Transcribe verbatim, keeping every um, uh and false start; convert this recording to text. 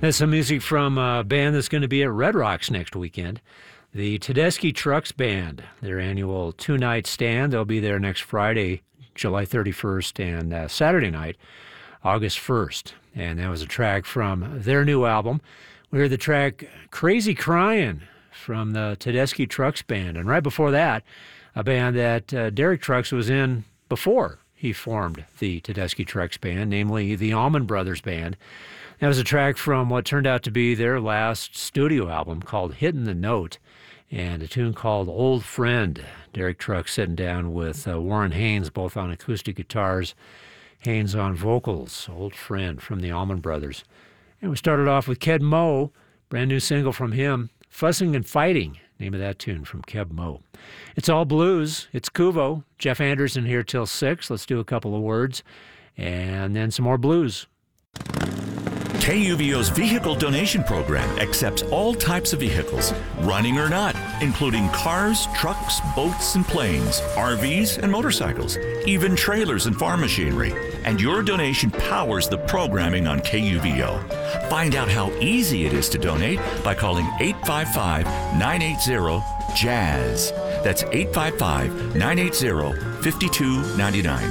That's some music from a band that's going to be at Red Rocks next weekend. The Tedeschi Trucks Band, their annual two-night stand. They'll be there next Friday, July thirty-first, and uh, Saturday night, August first. And that was a track from their new album. We heard the track Crazy Crying from the Tedeschi Trucks Band. And right before that, a band that uh, Derek Trucks was in before he formed the Tedeschi Trucks Band, namely the Allman Brothers Band. That was a track from what turned out to be their last studio album called Hittin' the Note, and a tune called Old Friend. Derek Trucks sitting down with uh, Warren Haynes, both on acoustic guitars, Haynes on vocals. Old Friend from the Allman Brothers. And we started off with Keb Mo, brand new single from him, Fussing and Fighting, name of that tune from Keb Mo. It's all blues. It's Kuvo. Jeff Anderson here till six. Let's do a couple of words, and then some more blues. K U V O's vehicle donation program accepts all types of vehicles, running or not, including cars, trucks, boats, and planes, R Vs, and motorcycles, even trailers and farm machinery. And your donation powers the programming on K U V O. Find out how easy it is to donate by calling eight five five, nine eight zero, J A Z Z. That's eight five five, nine eight zero, five two nine nine.